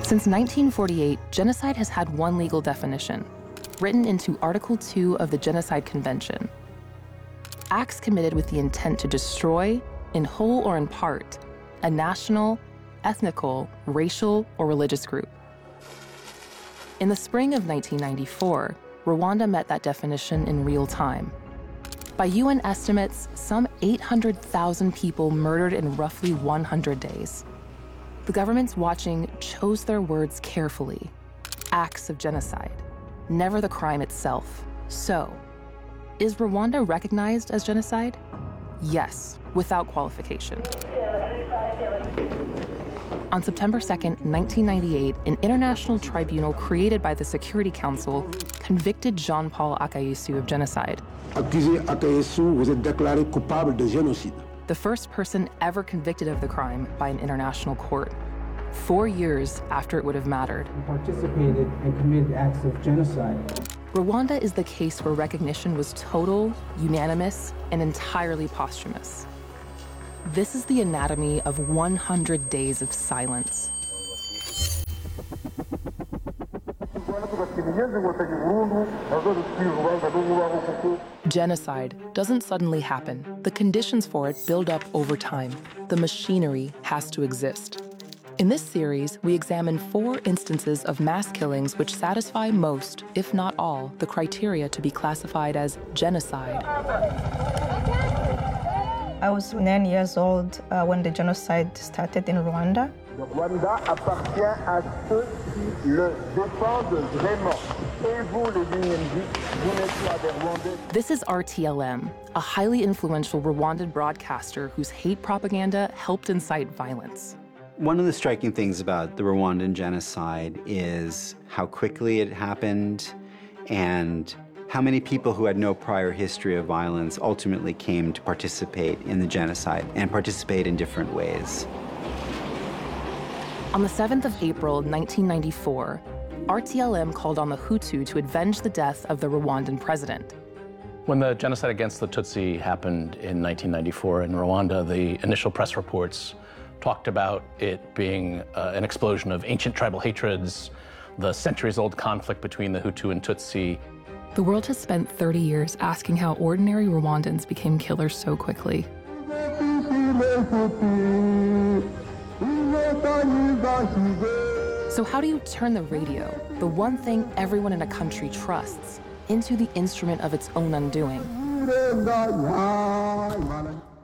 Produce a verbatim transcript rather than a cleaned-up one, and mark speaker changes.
Speaker 1: Since nineteen forty-eight, genocide has had one legal definition, written into Article two of the Genocide Convention. Acts committed with the intent to destroy, in whole or in part, a national, ethnical, racial, or religious group. In the spring of nineteen ninety-four, Rwanda met that definition in real time. By U N estimates, some eight hundred thousand people murdered in roughly one hundred days. The governments watching chose their words carefully. Acts of genocide, never the crime itself. So, is Rwanda recognized as genocide? Yes, without qualification. On September second, nineteen ninety-eight, an international tribunal created by the Security Council convicted Jean-Paul Akayesu of genocide.
Speaker 2: Accusé Akayesu, vous êtes déclaré coupable de génocide.
Speaker 1: The first person ever convicted of the crime by an international court, four years after it would have mattered.
Speaker 3: He participated and committed acts of genocide.
Speaker 1: Rwanda is the case where recognition was total, unanimous, and entirely posthumous. This is the anatomy of one hundred days of silence. Genocide doesn't suddenly happen. The conditions for it build up over time. The machinery has to exist. In this series, we examine four instances of mass killings which satisfy most, if not all, the criteria to be classified as genocide.
Speaker 4: I was nine years old uh, when the genocide started in Rwanda.
Speaker 5: Rwanda appartient à ceux qui le défendent vraiment. Et vous, les U N G, vous n'êtes pas des Rwandais.
Speaker 1: This is R T L M, a highly influential Rwandan broadcaster whose hate propaganda helped incite violence.
Speaker 6: One of the striking things about the Rwandan genocide is how quickly it happened and how many people who had no prior history of violence ultimately came to participate in the genocide and participate in different ways.
Speaker 1: On the seventh of April, nineteen ninety-four, R T L M called on the Hutu to avenge the death of the Rwandan president.
Speaker 7: When the genocide against the Tutsi happened in nineteen ninety-four in Rwanda, the initial press reports talked about it being uh, an explosion of ancient tribal hatreds, the centuries-old conflict between the Hutu and Tutsi.
Speaker 1: The world has spent thirty years asking how ordinary Rwandans became killers so quickly. So how do you turn the radio, the one thing everyone in a country trusts, into the instrument of its own undoing?